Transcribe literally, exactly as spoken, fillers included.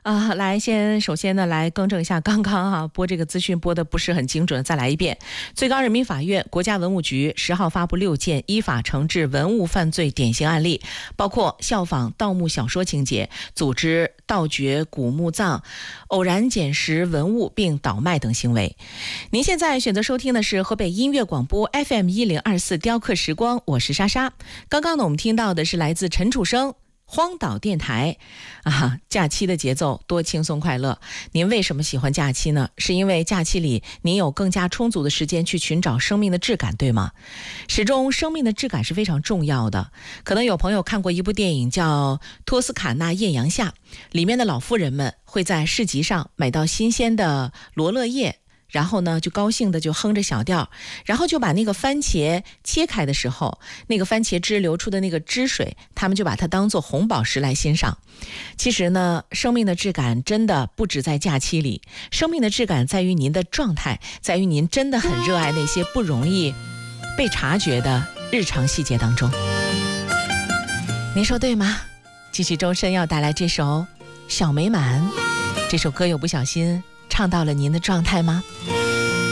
啊，来先首先呢，来更正一下刚刚哈、啊、播这个资讯播的不是很精准，再来一遍。最高人民法院、国家文物局十号发布六件依法惩治文物犯罪典型案例，包括效仿盗墓小说情节、组织盗掘古墓葬、偶然捡拾文物并倒卖等行为。您现在选择收听的是河北音乐广播 F M 一零二四雕刻时光，我是莎莎。刚刚呢，我们听到的是来自陈楚生。荒岛电台啊，假期的节奏多轻松快乐。您为什么喜欢假期呢？是因为假期里您有更加充足的时间去寻找生命的质感，对吗？始终生命的质感是非常重要的。可能有朋友看过一部电影叫《托斯卡纳艳阳下》，里面的老妇人们会在市集上买到新鲜的罗勒叶，然后呢就高兴的就哼着小调，然后就把那个番茄切开的时候，那个番茄汁流出的那个汁水，他们就把它当作红宝石来欣赏。其实呢，生命的质感真的不止在假期里，生命的质感在于您的状态，在于您真的很热爱那些不容易被察觉的日常细节当中。您说对吗？继续周深要带来这首《小美满》，这首歌有不小心唱到了您的状态吗？